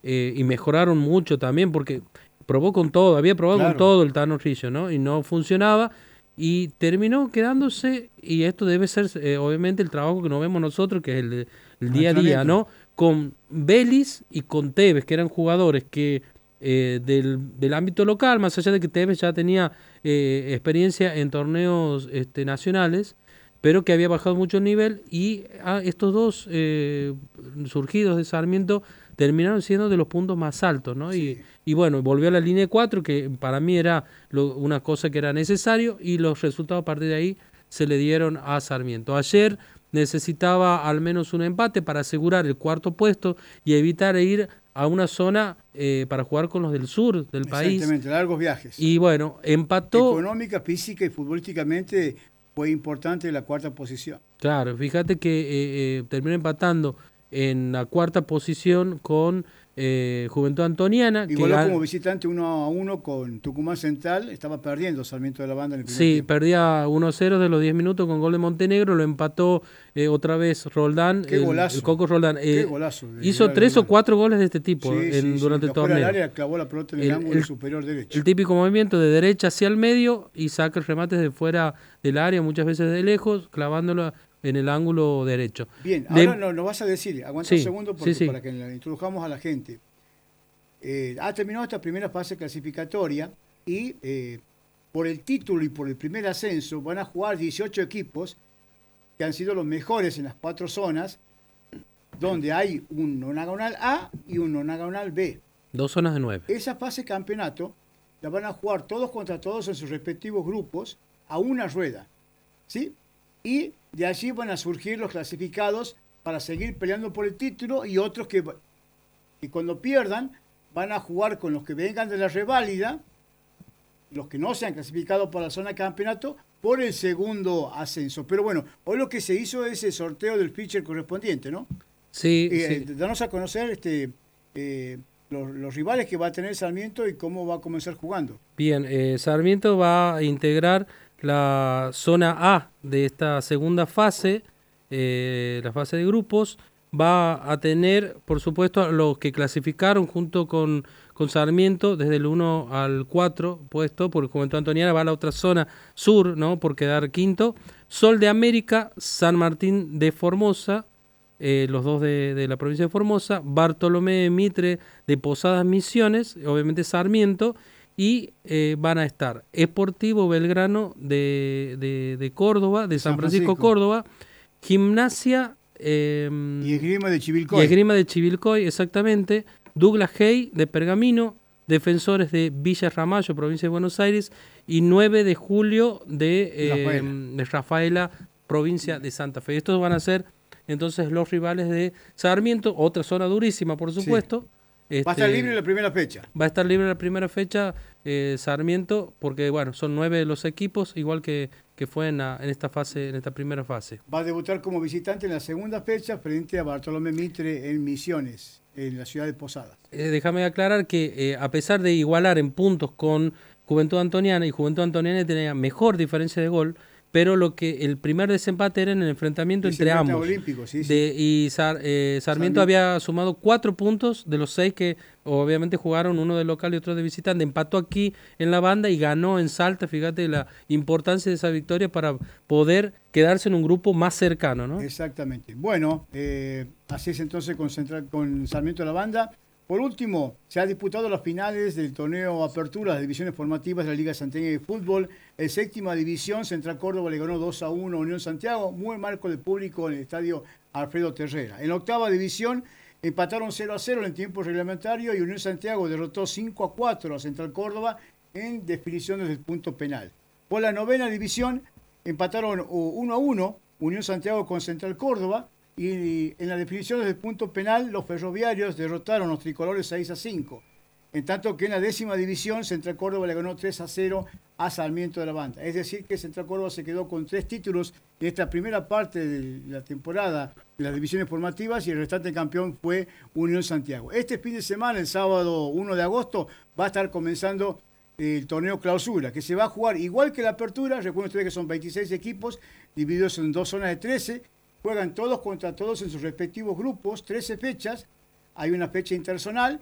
y mejoraron mucho también, porque había probado con todo el Tano Rizzo, ¿no? Y no funcionaba, y terminó quedándose, y esto debe ser obviamente el trabajo que nos vemos nosotros, que es el día a día, ¿no? Con Vélez y con Tevez, que eran jugadores que del ámbito local, más allá de que Tevez ya tenía experiencia en torneos nacionales, pero que había bajado mucho el nivel, y estos dos surgidos de Sarmiento terminaron siendo de los puntos más altos, ¿no? Sí. Y bueno, volvió a la línea de 4, que para mí era una cosa que era necesario, y los resultados a partir de ahí se le dieron a Sarmiento. Ayer necesitaba al menos un empate para asegurar el cuarto puesto y evitar ir a una zona para jugar con los del sur del país. Exactamente, largos viajes. Y bueno, empató. Económica, física y futbolísticamente fue importante la cuarta posición. Claro, fíjate que terminó empatando en la cuarta posición con Juventud Antoniana. Igualó como visitante 1-1 con Tucumán Central, estaba perdiendo Sarmiento de la Banda en el primer tiempo. Perdía 1-0 de los 10 minutos con gol de Montenegro, lo empató otra vez Roldán, Qué golazo, el Coco Roldán. Qué golazo. Hizo 3 o 4 goles de este tipo durante el torneo. Del área, clavó la pelota en el ángulo superior derecho. El típico movimiento de derecha hacia el medio y saca el remate de fuera del área, muchas veces de lejos, clavándolo en el ángulo derecho. Bien, ahora nos vas a decir, aguanta un segundo para que la introdujamos a la gente. Ha terminado esta primera fase clasificatoria y por el título y por el primer ascenso van a jugar 18 equipos que han sido los mejores en las 4 zonas, donde hay un nonagonal A y un nonagonal B. 2 zonas de 9. Esa fase campeonato la van a jugar todos contra todos en sus respectivos grupos a una rueda, ¿sí? Y de allí van a surgir los clasificados para seguir peleando por el título, y otros que cuando pierdan van a jugar con los que vengan de la reválida, los que no se han clasificado para la zona de campeonato, por el segundo ascenso. Pero bueno, hoy lo que se hizo es el sorteo del pitcher correspondiente, ¿no? Sí. Danos a conocer los rivales que va a tener Sarmiento y cómo va a comenzar jugando. Bien, Sarmiento va a integrar la zona A de esta segunda fase, la fase de grupos. Va a tener, por supuesto, a los que clasificaron junto con Sarmiento desde el 1 al 4 puesto, porque Juventud Antoniana va a la otra zona sur, ¿no? Por quedar quinto. Sol de América, San Martín de Formosa, los dos de la provincia de Formosa, Bartolomé Mitre de Posadas Misiones, obviamente Sarmiento, y van a estar Sportivo Belgrano de Córdoba, de San Francisco, Córdoba, Gimnasia y Esgrima de Chivilcoy. Y Esgrima de Chivilcoy, exactamente. Douglas Hay de Pergamino, Defensores de Villa Ramallo, provincia de Buenos Aires, y 9 de julio de Rafaela, provincia de Santa Fe. Estos van a ser entonces los rivales de Sarmiento, otra zona durísima, por supuesto. Va a estar libre la primera fecha. Va a estar libre la primera fecha Sarmiento, porque bueno, son 9 los equipos, igual que fue en esta fase, en esta primera fase. Va a debutar como visitante en la segunda fecha frente a Bartolomé Mitre en Misiones, en la ciudad de Posadas. Déjame aclarar que a pesar de igualar en puntos con Juventud Antoniana, y Juventud Antoniana tenía mejor diferencia de gol, pero el primer desempate era en el enfrentamiento entre ambos. Olímpico, Sarmiento había sumado 4 puntos de los 6 que obviamente jugaron, uno de local y otro de visitante. Empató aquí en la Banda y ganó en Salta. Fíjate la importancia de esa victoria para poder quedarse en un grupo más cercano, ¿no? Exactamente. Bueno, así es entonces con Sarmiento de la Banda. Por último, se han disputado las finales del torneo Apertura, las divisiones formativas de la Liga Santiagueña de Fútbol. En séptima división, Central Córdoba le ganó 2-1 a Unión Santiago, muy marco de público en el estadio Alfredo Terrera. En la octava división, empataron 0-0 en el tiempo reglamentario y Unión Santiago derrotó 5-4 a Central Córdoba en definición desde el punto penal. Por la novena división, empataron 1-1 Unión Santiago con Central Córdoba, y en la definición desde el punto penal los ferroviarios derrotaron a los tricolores 6-5. En tanto que en la décima división Central Córdoba le ganó 3-0 a Sarmiento de la Banda. Es decir que Central Córdoba se quedó con 3 títulos en esta primera parte de la temporada de las divisiones formativas, y el restante campeón fue Unión Santiago. Este fin de semana, el sábado 1 de agosto, va a estar comenzando el torneo Clausura, que se va a jugar igual que la Apertura. Recuerden ustedes que son 26 equipos divididos en 2 zonas de 13. Juegan todos contra todos en sus respectivos grupos, 13 fechas. Hay una fecha interzonal